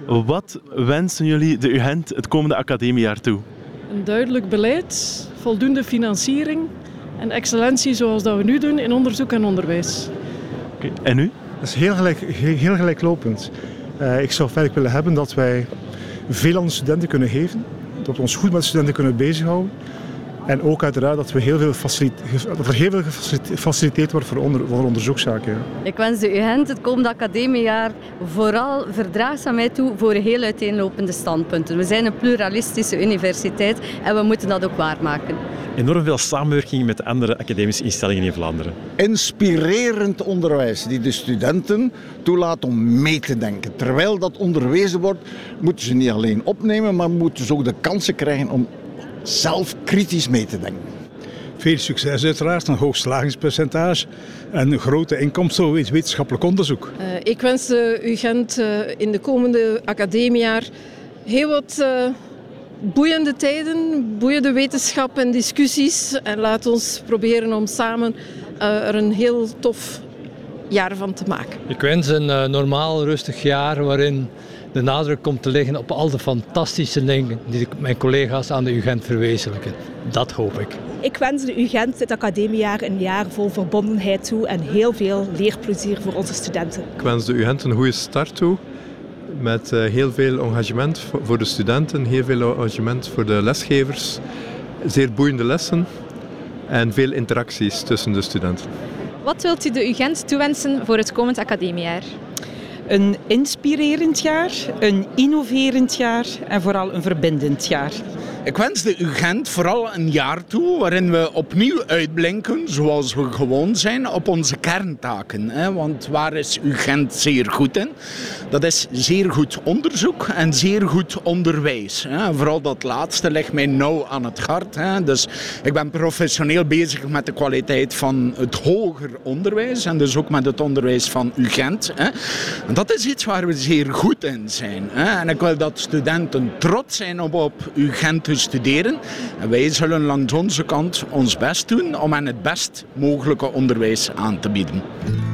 Wat wensen jullie de UGent het komende academiejaar toe? Een duidelijk beleid, voldoende financiering en excellentie zoals dat we nu doen in onderzoek en onderwijs. Okay. En u? Dat is heel gelijklopend. Ik zou verder willen hebben dat wij veel aan de studenten kunnen geven. Dat we ons goed met de studenten kunnen bezighouden. En ook uiteraard dat er heel veel gefaciliteerd wordt voor onderzoekszaken. Ik wens de UGent het komende academiejaar vooral verdraagzaamheid toe voor heel uiteenlopende standpunten. We zijn een pluralistische universiteit en we moeten dat ook waarmaken. Enorm veel samenwerking met de andere academische instellingen in Vlaanderen. Inspirerend onderwijs die de studenten toelaat om mee te denken. Terwijl dat onderwezen wordt, moeten ze niet alleen opnemen, maar moeten ze ook de kansen krijgen om zelf kritisch mee te denken. Veel succes uiteraard, een hoog slagingspercentage en grote inkomsten voor wetenschappelijk onderzoek. Ik wens de UGent in de komende academiejaar heel wat boeiende tijden, boeiende wetenschap en discussies. En laat ons proberen om samen er een heel tof jaar van te maken. Ik wens een normaal, rustig jaar waarin de nadruk komt te liggen op al de fantastische dingen die mijn collega's aan de UGent verwezenlijken. Dat hoop ik. Ik wens de UGent dit academiejaar een jaar vol verbondenheid toe en heel veel leerplezier voor onze studenten. Ik wens de UGent een goede start toe. Met heel veel engagement voor de studenten, heel veel engagement voor de lesgevers. Zeer boeiende lessen en veel interacties tussen de studenten. Wat wilt u de UGent toewensen voor het komend academiejaar? Een inspirerend jaar, een innoverend jaar en vooral een verbindend jaar. Ik wens de UGent vooral een jaar toe waarin we opnieuw uitblinken, zoals we gewoon zijn, op onze kerntaken. Want waar is UGent zeer goed in? Dat is zeer goed onderzoek en zeer goed onderwijs. Vooral dat laatste ligt mij nauw aan het hart. Dus ik ben professioneel bezig met de kwaliteit van het hoger onderwijs en dus ook met het onderwijs van UGent. En dat is iets waar we zeer goed in zijn. En ik wil dat studenten trots zijn op UGent te studeren. En wij zullen langs onze kant ons best doen om hen het best mogelijke onderwijs aan te bieden.